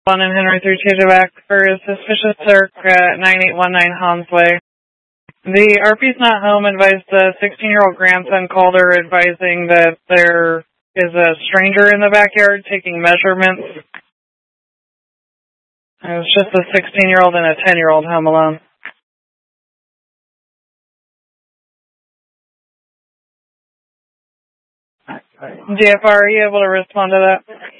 One and Henry 3 Chase back for a suspicious search at 9819 Hans Way. The RP's not home. Advised the 16-year-old grandson called her advising that there is a stranger in the backyard taking measurements. It was just a 16-year-old and a 10-year-old home alone. DFR, are you able to respond to that?